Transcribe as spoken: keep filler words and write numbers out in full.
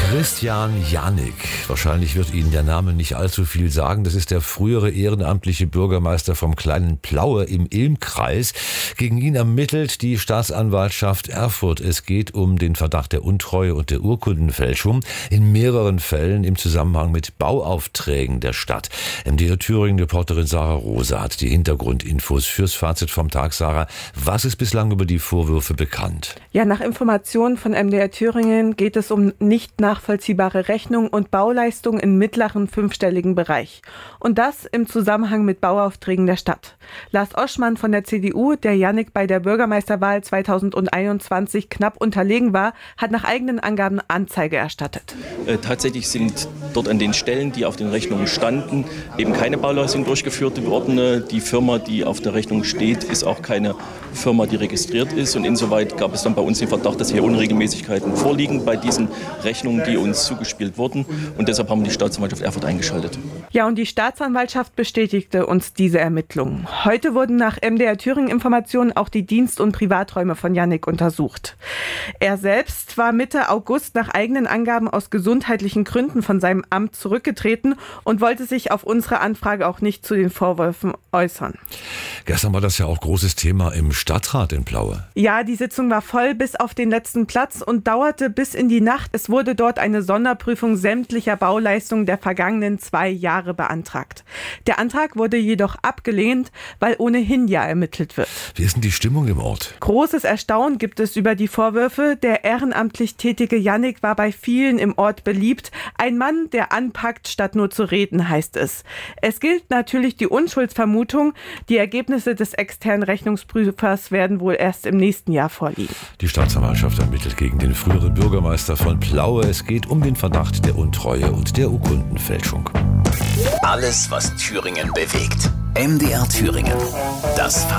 Christian Jannik. Wahrscheinlich wird Ihnen der Name nicht allzu viel sagen. Das ist der frühere ehrenamtliche Bürgermeister vom kleinen Plaue im Ilmkreis. Gegen ihn ermittelt die Staatsanwaltschaft Erfurt. Es geht um den Verdacht der Untreue und der Urkundenfälschung in mehreren Fällen im Zusammenhang mit Bauaufträgen der Stadt. M D R Thüringen-Reporterin Sarah Rose hat die Hintergrundinfos fürs Fazit vom Tag. Sarah, was ist bislang über die Vorwürfe bekannt? Ja, nach Informationen von M D R Thüringen geht es um nicht nachvollziehbare Rechnungen und Bauleistungen im mittleren fünfstelligen Bereich. Und das im Zusammenhang mit Bauaufträgen der Stadt. Lars Oschmann von der C D U, der Jannik bei der Bürgermeisterwahl zweitausendeinundzwanzig knapp unterlegen war, hat nach eigenen Angaben Anzeige erstattet. Äh, tatsächlich sind dort an den Stellen, die auf den Rechnungen standen, eben keine Bauleistung durchgeführt worden. Die Firma, die auf der Rechnung steht, ist auch keine Firma, die registriert ist. Und insoweit gab es dann bei uns den Verdacht, dass hier Unregelmäßigkeiten vorliegen bei diesen Rechnungen, die uns zugespielt wurden. Und deshalb haben wir die Staatsanwaltschaft Erfurt eingeschaltet. Ja, und die Staatsanwaltschaft bestätigte uns diese Ermittlungen. Heute wurden nach M D R Thüringen Informationen auch die Dienst- und Privaträume von Jannik untersucht. Er selbst war Mitte August nach eigenen Angaben aus gesundheitlichen Gründen von seinem Amt zurückgetreten und wollte sich auf unsere Anfrage auch nicht zu den Vorwürfen äußern. Gestern war das ja auch großes Thema im Stadtrat in Plaue. Ja, die Sitzung war voll bis auf den letzten Platz und dauerte bis in die Nacht. Es wurde dort eine Sonderprüfung sämtlicher Bauleistungen der vergangenen zwei Jahre beantragt. Der Antrag wurde jedoch abgelehnt, weil ohnehin ja ermittelt wird. Wie ist denn die Stimmung im Ort? Großes Erstaunen gibt es über die Vorwürfe. Der ehrenamtlich tätige Jannik war bei vielen im Ort beliebt. Ein Mann, der anpackt, statt nur zu reden, heißt es. Es gilt natürlich die Unschuldsvermutung. Die Ergebnisse des externen Rechnungsprüfers werden wohl erst im nächsten Jahr vorliegen. Die Staatsanwaltschaft ermittelt gegen den früheren Bürgermeister von Plaue. Es geht um den Verdacht der Untreue und der Urkundenfälschung. Alles, was Thüringen bewegt. M D R Thüringen. Das